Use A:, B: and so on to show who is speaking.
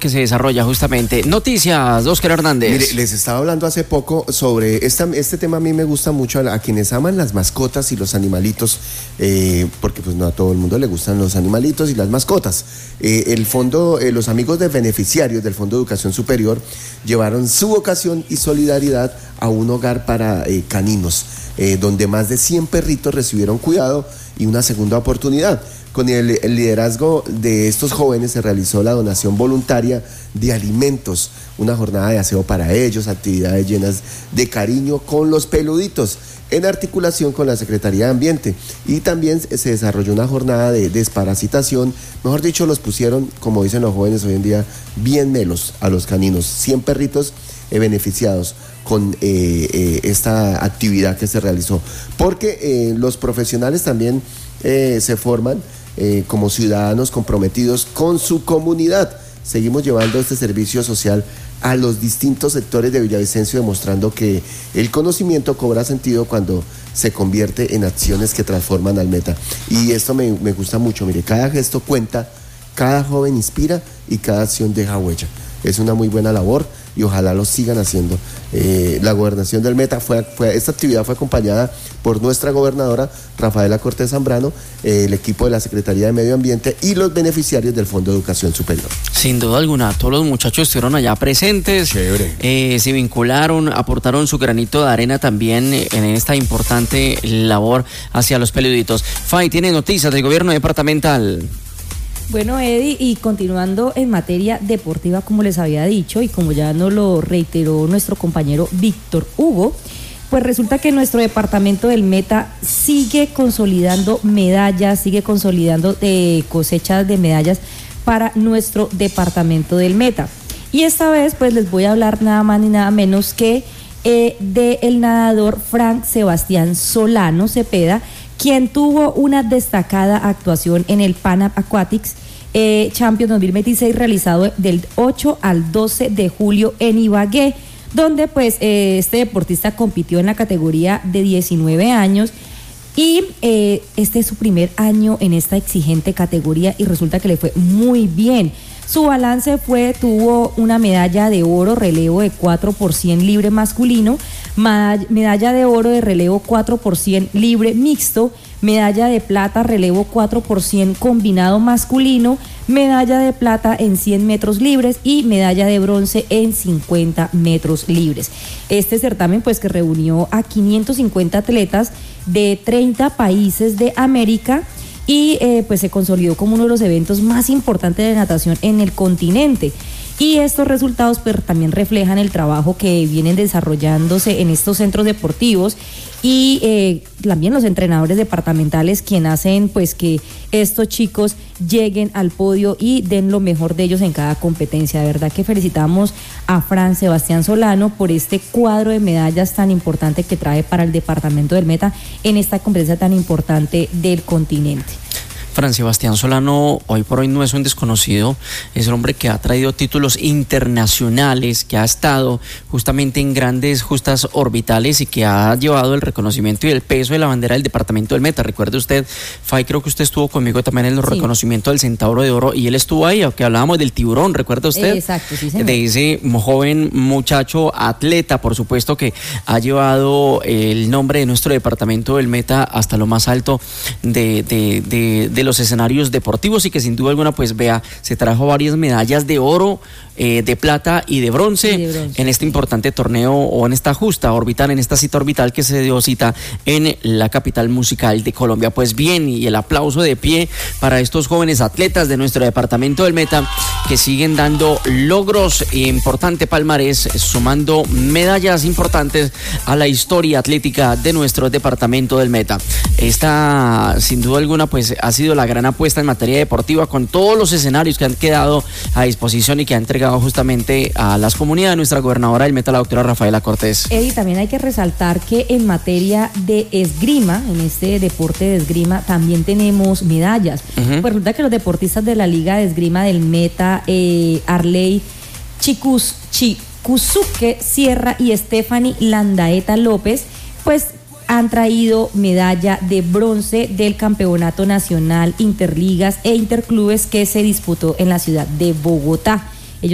A: que se desarrolla justamente. Noticias, Óscar Hernández.
B: Mire, les estaba hablando hace poco sobre este tema. A mí me gusta mucho a quienes aman las mascotas y los animalitos, porque pues no a todo el mundo le gustan los animalitos y las mascotas. El fondo, los amigos de beneficiarios del Fondo de Educación Superior llevaron su vocación y solidaridad a un hogar para caninos, donde más de 100 perritos recibieron cuidado y una segunda oportunidad. Con el liderazgo de estos jóvenes se realizó la donación voluntaria de alimentos, una jornada de aseo para ellos, actividades llenas de cariño con los peluditos, en articulación con la Secretaría de Ambiente. Y también se desarrolló una jornada de desparasitación, mejor dicho, los pusieron, como dicen los jóvenes hoy en día, bien melos a los caninos. 100 perritos beneficiados con esta actividad que se realizó, porque los profesionales también se forman como ciudadanos comprometidos con su comunidad. Seguimos llevando este servicio social a los distintos sectores de Villavicencio, demostrando que el conocimiento cobra sentido cuando se convierte en acciones que transforman al Meta. Y esto me gusta mucho. Mire, cada gesto cuenta, cada joven inspira y cada acción deja huella. Es una muy buena labor y ojalá lo sigan haciendo. La gobernación del Meta esta actividad fue acompañada por nuestra gobernadora Rafaela Cortés Zambrano, el equipo de la Secretaría de Medio Ambiente y los beneficiarios del Fondo de Educación Superior.
A: Sin duda alguna, todos los muchachos estuvieron allá presentes. Chévere. Se vincularon, aportaron su granito de arena también en esta importante labor hacia los peluditos. Fay, tiene noticias del gobierno departamental.
C: Bueno, Eddie, y continuando en materia deportiva, como les había dicho y como ya nos lo reiteró nuestro compañero Víctor Hugo, pues resulta que nuestro departamento del Meta sigue consolidando medallas, sigue consolidando cosechas de medallas para nuestro departamento del Meta. Y esta vez pues les voy a hablar nada más ni nada menos que del nadador Frank Sebastián Solano Cepeda, quien tuvo una destacada actuación en el Pan Am Aquatics Champions 2026 realizado del 8 al 12 de julio en Ibagué, donde pues este deportista compitió en la categoría de 19 años y este es su primer año en esta exigente categoría y resulta que le fue muy bien. Su balance tuvo una medalla de oro relevo de 4% libre masculino, medalla de oro de relevo 4% libre mixto, medalla de plata relevo 4% combinado masculino, medalla de plata en 100 metros libres y medalla de bronce en 50 metros libres. Este certamen pues que reunió a 550 atletas de 30 países de América y pues se consolidó como uno de los eventos más importantes de natación en el continente. Y estos resultados pues también reflejan el trabajo que vienen desarrollándose en estos centros deportivos y también los entrenadores departamentales quienes hacen pues que estos chicos lleguen al podio y den lo mejor de ellos en cada competencia. De verdad que felicitamos a Fran Sebastián Solano por este cuadro de medallas tan importante que trae para el departamento del Meta en esta competencia tan importante del continente.
A: Fran Sebastián Solano hoy por hoy no es un desconocido, es el hombre que ha traído títulos internacionales, que ha estado justamente en grandes justas orbitales y que ha llevado el reconocimiento y el peso de la bandera del departamento del Meta. Recuerde usted, Fay, creo que usted estuvo conmigo también en el reconocimiento del Centauro de Oro y él estuvo ahí, aunque hablábamos del tiburón, ¿recuerda usted?
C: Exacto, sí, señor.
A: De ese joven muchacho atleta, por supuesto, que ha llevado el nombre de nuestro departamento del Meta hasta lo más alto de los escenarios deportivos y que sin duda alguna pues vea, se trajo varias medallas de oro, de plata y de bronce en este importante torneo o en esta justa orbital, en esta cita orbital que se dio cita en la capital musical de Colombia. Pues bien, y el aplauso de pie para estos jóvenes atletas de nuestro departamento del Meta que siguen dando logros e importante palmarés, sumando medallas importantes a la historia atlética de nuestro departamento del Meta. Esta sin duda alguna pues ha sido la gran apuesta en materia deportiva con todos los escenarios que han quedado a disposición y que ha entregado justamente a las comunidades nuestra gobernadora del Meta, la doctora Rafaela Cortés.
C: Eddie, también hay que resaltar que en materia de esgrima, en este deporte de esgrima, también tenemos medallas. Pues resulta que los deportistas de la Liga de Esgrima del Meta, Arley Chikusuke Sierra y Stephanie Landaeta López, pues han traído medalla de bronce del Campeonato Nacional Interligas e Interclubes que se disputó en la ciudad de Bogotá.